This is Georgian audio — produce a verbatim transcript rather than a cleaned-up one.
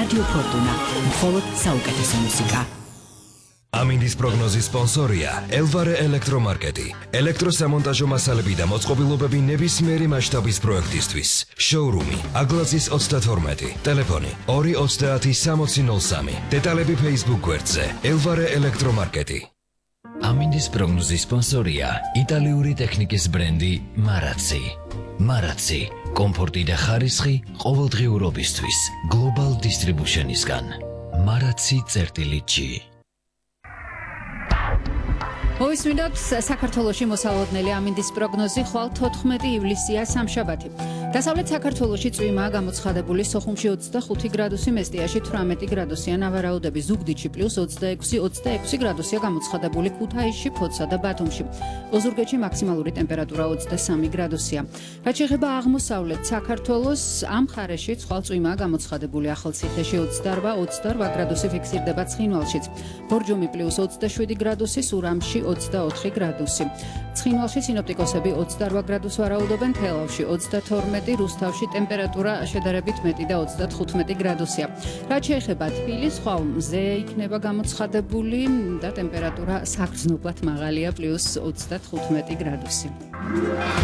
რადიო ფორტუნა, მხოლოდ საუკეთესო მუსიკა. ამინდის პროგნოზის სპონსორია ელვარე ელექტრომარკეტი. ელექტროსამონტაჟო მასალები და მოწყობილობები ნებისმიერი მასშტაბის პროექტისთვის. შოურუმი აგლაძის ოცდათორმეტი, ტელეფონი ორი ოცდაათი სამოცი ნული სამი. დეტალები Facebook გვერდზე ელვარე ელექტრომარკეტი. ამინდის პროგნოზის სპონსორია იტალიური ტექნიკის ბრენდი მარაცი. მარაცი, კომფორტი და ხარისხი ყოველდღიურობისთვის. Global Distribution-ისგან. მარაცი წერტილი ჯი. მოვისმინოთ საქართველოში მოსალოდნელი ამინდის პროგნოზი ხვალ თოთხმეტი ივლისია სამშაბათი. დასავლეთ საქართველოში წვიმაა გამოცხადებული, სოხუმში ოცდახუთი გრადუსი, მესტიაში თვრამეტი გრადუსია, ნავარაუდები ზუგდიდში პლუს ოცდაექვსი ოცდაექვსი გრადუსია გამოცხადებული, ქუთაისში, ფოთსა და ბათუმში. ოზურგეთში მაქსიმალური ტემპერატურა ოცდასამი გრადუსია. რაც შეეხება აღმოსავლეთ საქართველოს, ამ მხარეში ხვალ წვიმაა გამოცხადებული, ახალციხეში ოცდარვა ოცდარვა გრადუსი ფიქსირდება, ცხინვალშიც. ბორჯომი პლუს ოცდაშვიდი გრადუსი, სურამში ოცდაოთხი გრადუსი. ცხინვალში სინოპტიკოსები ოცდარვა გრადუსს ვარაუდობენ, თელავში ოცდათორმეტი, რუსთავში ტემპერატურა შედარებით მეტი და ოცდათხუთმეტი გრადუსია. რაც შეეხება თბილისს, ხვალ მზე იქნება გამოცხადებული და ტემპერატურა საგრძნობლად მაღალია, პლუს ოცდათხუთმეტი გრადუსი.